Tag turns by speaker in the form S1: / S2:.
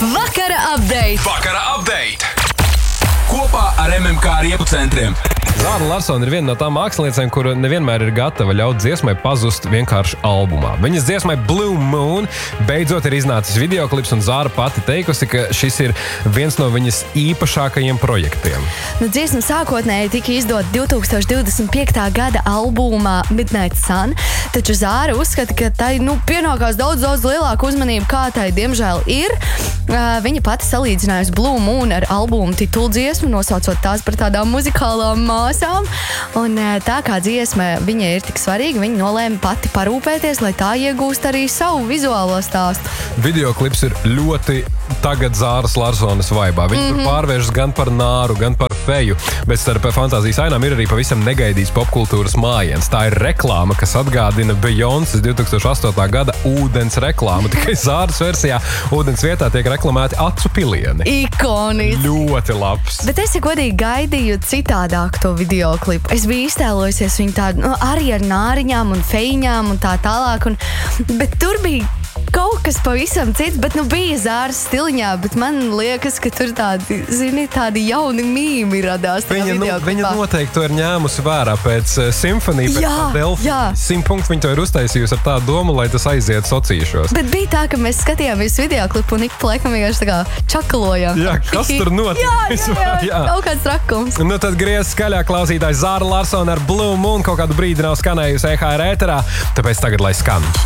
S1: Vakara update.
S2: Vakara update. Kopā ar MMK riepu centriem.
S3: Zāra Larsone ir viena no tām māksliniecēm, kur nevienmēr ir gatava ļaut dziesmai pazust vienkārši albumā. Viņas dziesmai Blue Moon beidzot ir iznācis videoklips, un Zāra pati teikusi, ka šis ir viens no viņas īpašākajiem projektiem.
S4: Dziesma sākotnēji tika izdota 2025. gada albumā Midnight Sun, taču Zāra uzskata, ka tai pienākās daudz lielāka uzmanība, kā tai diemžēl ir. Viņa pati salīdzinājusi Blue Moon ar albumu tituldziesmu, nosaucot tās par tādām muzikālām māsām. Un tā kā dziesma viņai ir tik svarīga, viņa nolēma pati parūpēties, lai tā iegūst arī savu vizuālo stāstu.
S3: Videoklips ir ļoti tagad Zāras Larsones vaibā. Viņa tur pārvēršas gan par nāru, gan par feju, bet starp fantāzijas ainām ir arī pavisam negaidīts popkultūras mājiens. Tā ir reklāma, kas atgādina Beyoncé 2008. gada ūdens reklāma. Tikai Zāras versijā ūdens vietā tiek reklamēti acu pilieni.
S4: Ikoniski.
S3: Ļoti labs.
S4: Bet es godīgi gaidīju citādāk to videoklipu. Es biju iztēlojusies viņu tādu, arī ar nāriņām un fejiņām un tā tālāk. Bet tur bija kaut kas pavisam cits, bet bija Zāras stiliņā, bet man liekas, ka tur tādi jauni mīmi radās.
S3: Viņa noteikti to ir ņēmusi vērā pēc simfonija, pēc Delfi. 100 punktu viņa to ir uztaisījusi ar tādu domu, lai tas aiziet sociīšos.
S4: Bet bija tā, ka mēs skatījāmies videoklipu un ik pa laikam vienkārši tā kā čakalojām.
S3: Jā, kas tur notiek?
S4: Jā, kaut kāds trakums.
S3: Tad griez skaļāk klausītājs Zāra Larsone ar Blue Moon. Kaut kādu brīdi nav skanējusi EHR ēterā, tāpēc tagad lai skan.